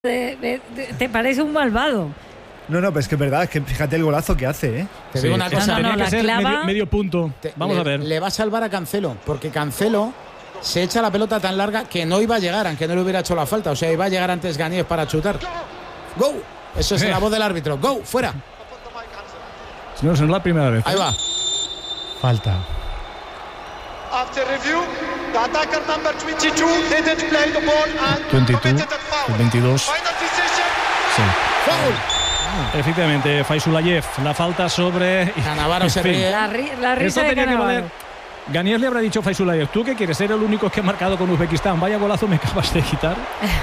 te parece un malvado. No, pero es que es verdad, es que fíjate el golazo que hace, ¿eh? Te digo una cosa, tenía que ser medio punto. Vamos a ver. Le va a salvar a Cancelo, porque Cancelo se echa la pelota tan larga que no iba a llegar, aunque no le hubiera hecho la falta. O sea, iba a llegar antes Ganiev para chutar. ¡Go! Eso es la voz del árbitro. ¡Go! ¡Fuera! No, es la primera vez. Ahí va. Falta. After review, the attacker number 22 didn't play the ball and 22, committed a foul. 22. Final decision. Sí. ¡Foul! Efectivamente, Faisulayev, la falta sobre Canavaro se ríe. La risa de Canavaro. Ganiev le habrá dicho a Faisulayev: ¿tú qué quieres ser el único que ha marcado con Uzbekistán? Vaya golazo me acabas de quitar.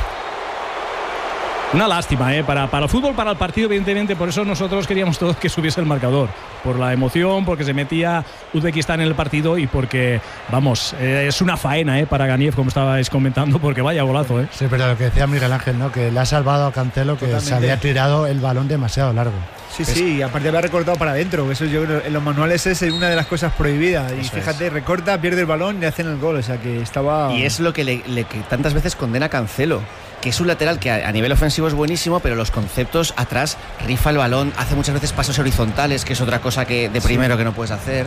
Una lástima, para el fútbol, para el partido, evidentemente. Por eso nosotros queríamos todos que subiese el marcador. Por la emoción, porque se metía Uzbekistán en el partido y porque, vamos, es una faena para Ganiev, como estabais comentando, porque vaya golazo. Sí, pero lo que decía Miguel Ángel, ¿no? Que le ha salvado a Cancelo, que totalmente. Se había tirado el balón demasiado largo. Sí, y aparte había recortado para adentro. Eso yo creo en los manuales es una de las cosas prohibidas. Y fíjate, recorta, pierde el balón y le hacen el gol. O sea que estaba. Y es lo que que tantas veces condena a Cancelo, que es un lateral que a nivel ofensivo es buenísimo, pero los conceptos atrás, rifa el balón, hace muchas veces pasos horizontales, que es otra cosa que de primero que no puedes hacer.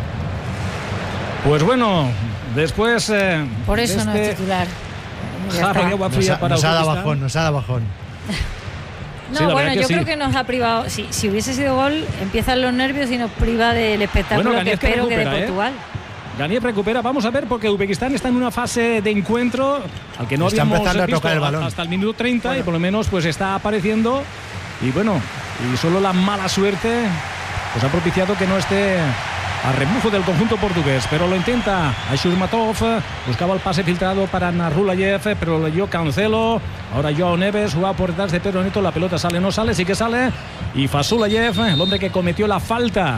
Pues después. Por eso no es titular. Nos ha dado bajón. No, sí, yo creo que nos ha privado. Si hubiese sido gol, empiezan los nervios y nos priva del espectáculo que espero que de Portugal. Ganiev recupera, vamos a ver, porque Uzbekistán está en una fase de encuentro al que no habíamos visto hasta el minuto 30 y por lo menos pues está apareciendo y solo la mala suerte pues ha propiciado que no esté a rebufo del conjunto portugués, pero lo intenta Shurmatov, buscaba el pase filtrado para Narulayev, pero lo leyó Cancelo. Ahora Joao Neves jugaba por detrás de Pedro Neto, la pelota no sale, sí que sale, y Faisulayev, el hombre que cometió la falta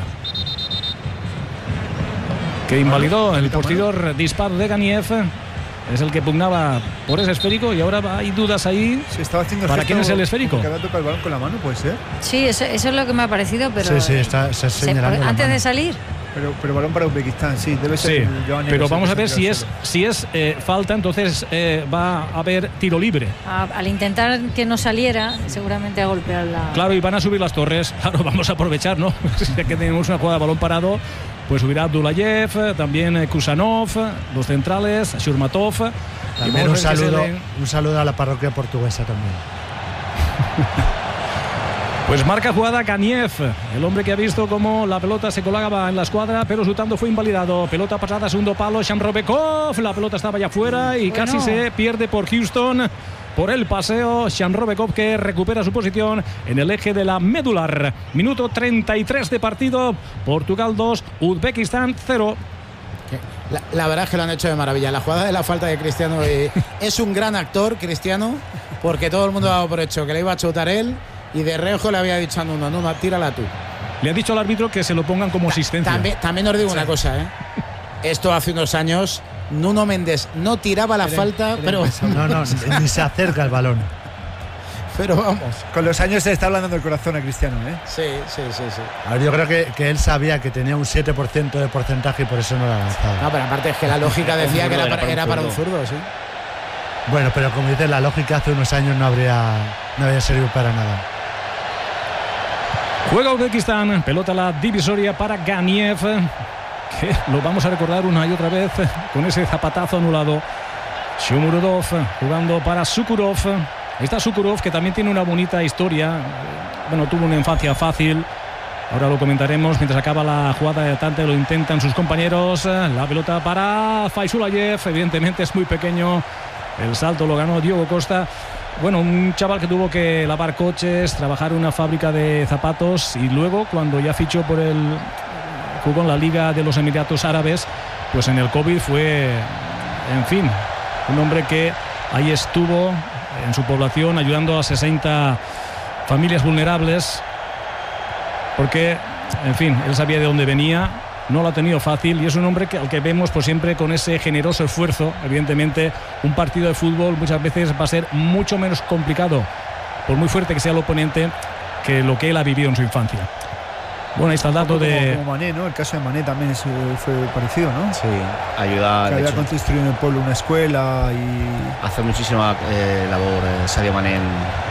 que invalidó el posterior disparo de Ganiev, es el que pugnaba por ese esférico, y ahora hay dudas ahí. Se estaba haciendo ¿Para quién es el esférico? Que había tocado el balón con la mano, puede ser. Sí, eso es lo que me ha parecido, pero sí, está señalando antes de salir. Pero balón para Uzbekistán, sí, debe ser. Pero vamos a ver si es falta, entonces va a haber tiro libre. Al intentar que no saliera, seguramente a golpear la. Claro, y van a subir las torres. Claro, vamos a aprovechar, ¿no? Ya que tenemos una jugada de balón parado, pues subirá Abdullayev, también Kusanov, los centrales, Shurmatov. También un saludo a la parroquia portuguesa también. Pues marca jugada Ganiev, el hombre que ha visto cómo la pelota se colgaba en la escuadra, pero su tanto fue invalidado. Pelota pasada, segundo palo, Shamrobekov, la pelota estaba ya fuera y casi se pierde por Houston. Por el paseo, Shamrobekov, que recupera su posición en el eje de la medular. Minuto 33 de partido, Portugal 2, Uzbekistán 0. La verdad es que lo han hecho de maravilla. La jugada de la falta de Cristiano es un gran actor, Cristiano, porque todo el mundo ha dado por hecho que le iba a chutar él. Y de reojo le había dicho a Nuno, tírala tú. Le ha dicho al árbitro que se lo pongan como asistencia. También os digo una cosa, Esto hace unos años, Nuno Méndez no tiraba la falta, pero... No, ni se acerca al balón. Pero vamos. Con los años se está hablando del corazón a Cristiano, Sí. A ver, yo creo que él sabía que tenía un 7% de porcentaje y por eso no la lanzaba. No, pero aparte es que la lógica decía que era para un zurdo, sí. Bueno, pero como dices, la lógica hace unos años no habría servido para nada. Juega Uzbekistán, pelota la divisoria para Ganiev, que lo vamos a recordar una y otra vez con ese zapatazo anulado. Shomurodov jugando para Sukurov. Ahí está Sukurov, que también tiene una bonita historia. Tuvo una infancia fácil. Ahora lo comentaremos mientras acaba la jugada de Tante, lo intentan sus compañeros. La pelota para Faisulayev, evidentemente es muy pequeño. El salto lo ganó Diogo Costa. Un chaval que tuvo que lavar coches, trabajar en una fábrica de zapatos y luego cuando ya fichó jugó en la Liga de los Emiratos Árabes, pues en el COVID fue, en fin, un hombre que ahí estuvo en su población ayudando a 60 familias vulnerables porque, en fin, él sabía de dónde venía. No lo ha tenido fácil y es un hombre al que vemos pues siempre con ese generoso esfuerzo. Evidentemente un partido de fútbol muchas veces va a ser mucho menos complicado, por muy fuerte que sea el oponente, que lo que él ha vivido en su infancia. Bueno, ahí está el dato como Mané, ¿no? El caso de Mané también fue parecido, ¿no? Sí, ayuda. Que había construido en el pueblo una escuela y... Hace muchísima labor Sadio Mané